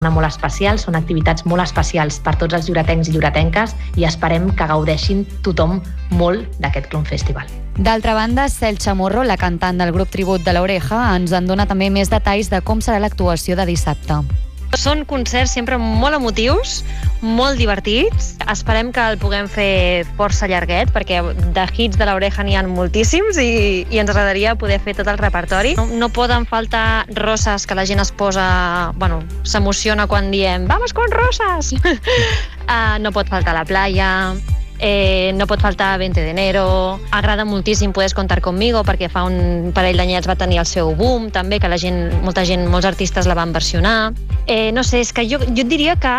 molt especial, són activitats molt especials per tots els lloretencs i lloretenques i esperem que gaudeixin tothom molt d'aquest Clon Festival. D'altra banda, Cel Chamorro, la cantant del grup tribut de l'Oreja, ens en dona també més detalls de com serà l'actuació de dissabte. Són concerts sempre molt emotius, molt divertits. Esperem que el puguem fer força llarguet, perquè de hits de l'Oreja n'hi ha moltíssims i ens agradaria poder fer tot el repertori. No poden faltar roses, que la gent es posa... s'emociona quan diem «Vamos con rosas!». No pot faltar la playa, no pot faltar 20 d'enero. Agrada moltíssim Puedes contar conmigo, perquè fa un parell d'anyets va tenir el seu boom també, que molts artistes la van versionar. No sé, és que jo et diria que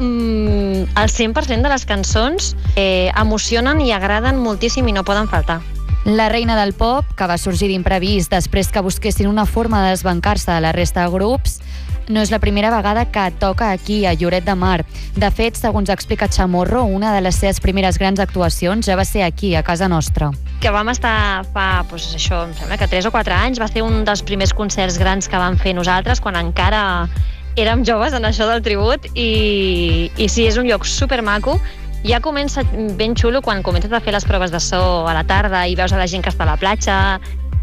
el 100% de les cançons emocionen i agraden moltíssim i no poden faltar. La reina del pop, que va sorgir d'imprevist després que busquessin una forma de desbancar-se de la resta de grups, no és la primera vegada que toca aquí, a Lloret de Mar. De fet, segons explica Chamorro, una de les seves primeres grans actuacions ja va ser aquí, a casa nostra. Que vam estar fa, em sembla que 3 o 4 anys, va ser un dels primers concerts grans que vam fer nosaltres, quan encara érem joves en això del tribut, i sí, és un lloc supermaco. Ja comença ben xulo quan comences a fer les proves de so a la tarda i veus a la gent que està a la platja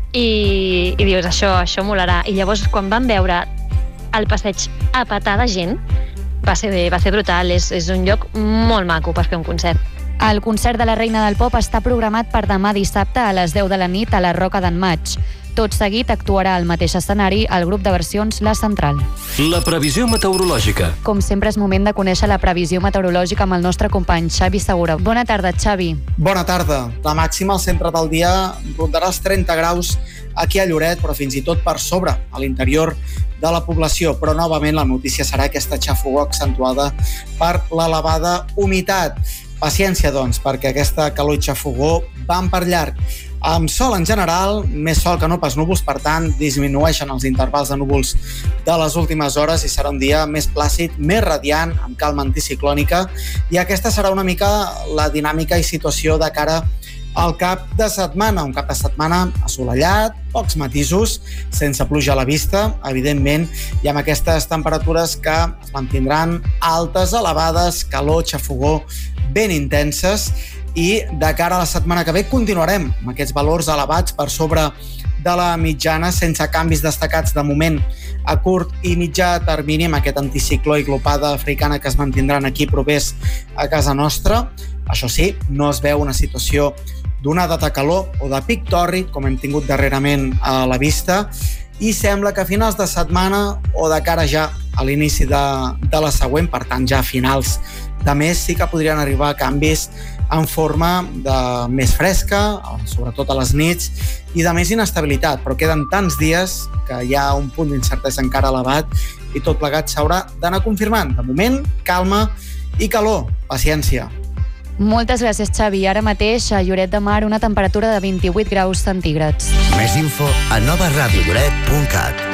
i dius, això molarà. I llavors, quan vam veure el passeig a petar de gent, va ser brutal. És un lloc molt maco per fer un concert. El concert de la Reina del Pop està programat per demà dissabte a les 10 de la nit a la Roca d'en Maig. Tot seguit actuarà al mateix escenari el grup de versions La Central. La previsió meteorològica. Com sempre és moment de conèixer la previsió meteorològica amb el nostre company Xavi Segura. Bona tarda, Xavi. Bona tarda. La màxima al centre del dia rondarà els 30 graus aquí a Lloret, però fins i tot per sobre, a l'interior de la població. Però novament la notícia serà aquesta xafogor accentuada per l'elevada humitat. Paciència, doncs, perquè aquesta calor i xafogor van per llarg. Amb sol en general, més sol que no pas núvols, per tant, disminueixen els intervals de núvols de les últimes hores i serà un dia més plàcid, més radiant, amb calma anticiclònica, i aquesta serà una mica la dinàmica i situació de cara al cap de setmana. Un cap de setmana assolellat, pocs matisos, sense pluja a la vista, evidentment, i amb aquestes temperatures que es mantindran altes, elevades, calor, xafogor, ben intenses, i de cara a la setmana que ve continuarem amb aquests valors elevats per sobre de la mitjana, sense canvis destacats de moment a curt i mitjà termini, amb aquest anticicló i glopada africana que es mantindran aquí propers a casa nostra. Això sí, no es veu una situació d'onada de calor o de pic tòrrid, com hem tingut darrerament a la vista, i sembla que a finals de setmana o de cara ja a l'inici de la següent, per tant ja a finals de mes, sí que podrien arribar canvis en forma de més fresca, sobretot a les nits, i de més inestabilitat, però queden tants dies que hi ha un punt d'incertesa encara elevat i tot plegat s'haurà d'anar confirmant. De moment, calma i calor. Paciència. Moltes gràcies, Xavi. Ara mateix a Lloret de Mar una temperatura de 28 graus centígrads. Més info a novaradiolloret.cat.